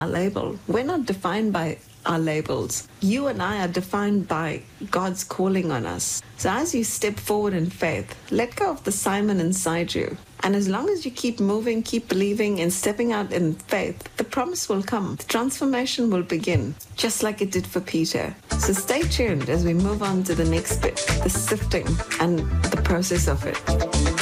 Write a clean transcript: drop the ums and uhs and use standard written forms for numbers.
our label. We're not defined by our labels. You and I are defined by God's calling on us. So as you step forward in faith, let go of the Simon inside you. And as long as you keep moving, keep believing, and stepping out in faith, the promise will come. The transformation will begin, just like it did for Peter. So stay tuned as we move on to the next bit, the sifting and the process of it.